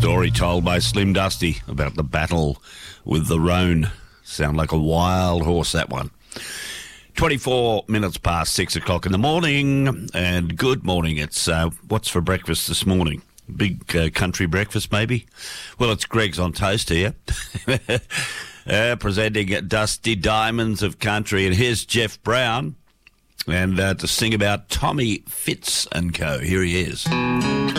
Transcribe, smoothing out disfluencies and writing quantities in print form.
Story told by Slim Dusty about the battle with the roan. Sound like a wild horse, that one. 24 minutes past 6 o'clock in the morning, and good morning. It's what's for breakfast this morning? Big country breakfast, maybe? Well, it's Greg's on Toast here, presenting Dusty Diamonds of Country, and here's Jeff Brown, and to sing about Tommy Fitz and Co. Here he is.